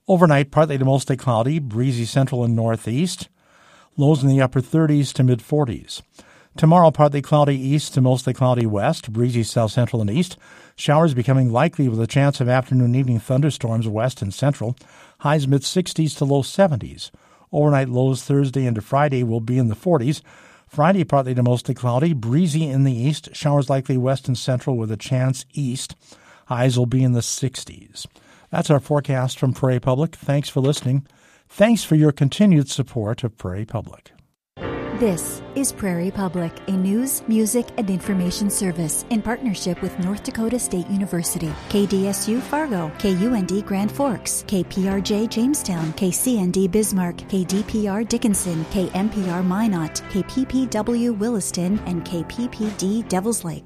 Overnight, partly to mostly cloudy, breezy central and northeast. Lows in the upper 30s to mid-40s. Tomorrow, partly cloudy east to mostly cloudy west, breezy south central and east. Showers becoming likely with a chance of afternoon and evening thunderstorms west and central. Highs mid-60s to low 70s. Overnight lows Thursday into Friday will be in the 40s. Friday, partly to mostly cloudy, breezy in the east. Showers likely west and central with a chance east. Highs will be in the 60s. That's our forecast from Prairie Public. Thanks for listening. Thanks for your continued support of Prairie Public. This is Prairie Public, a news, music, and information service in partnership with North Dakota State University, KDSU Fargo, KUND Grand Forks, KPRJ Jamestown, KCND Bismarck, KDPR Dickinson, KMPR Minot, KPPW Williston, and KPPD Devils Lake.